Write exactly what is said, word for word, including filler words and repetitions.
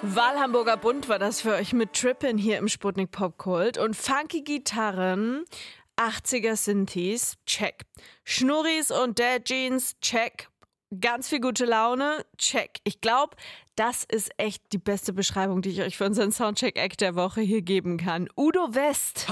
Wahlhamburger Bund war das für euch mit Trippin' hier im Sputnik Popkult. Und funky Gitarren, achtziger Synthes, check. Schnurris und Dad Jeans, check. Ganz viel gute Laune, check. Ich glaube, das ist echt die beste Beschreibung, die ich euch für unseren Soundcheck-Act der Woche hier geben kann. Udo West.